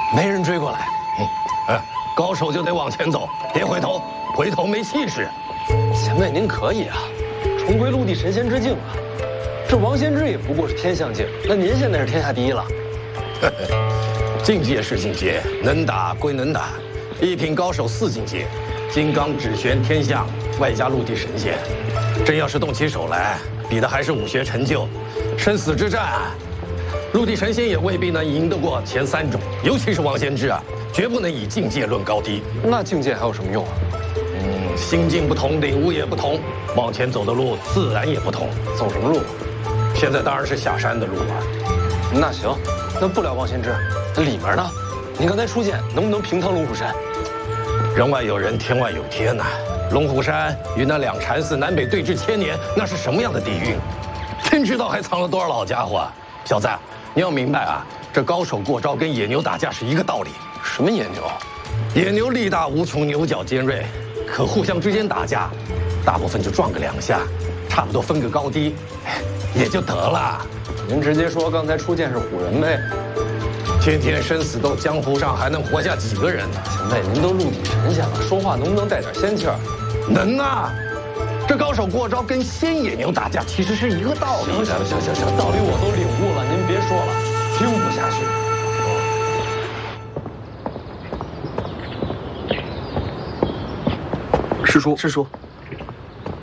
没人追过来。 高手就得往前走，别回头，回头没气势。 前辈您可以啊，重归陆地神仙之境啊。这王仙芝也不过是天象境，那您现在是天下第一了。 境界是境界，能打归能打。一品高手4境界，金刚指玄天象，外加陆地神仙。真要是动起手来，比的还是武学成就。生死之战，陆地神仙也未必能赢得过前3种，尤其是王仙芝啊，绝不能以境界论高低。 那境界还有什么用啊？ 心境不同，领悟也不同，往前走的路自然也不同。 走什么路？ 现在当然是下山的路啊。 那行，那不聊王仙芝，那里面呢？您刚才出现，能不能平趟龙虎山？ 人外有人，天外有天呐。龙虎山与那2禅寺南北对峙1000年，那是什么样的底蕴？天知道还藏了多少老家伙啊！小子，你要明白啊，这高手过招跟野牛打架是一个道理。 什么野牛？ 野牛力大无穷，牛角尖锐，可互相之间打架，大部分就撞个2下，差不多分个高低，也就得了。 您直接说刚才初见是唬人呗。 天天生死斗，江湖上还能活下几个人呢？ 前辈，您都陆地神仙了，说话能不能带点仙气儿？ 能啊！这高手过招跟仙野牛打架其实是一个道理。 行，道理我都领悟了，您别说了，听不下去。 师叔，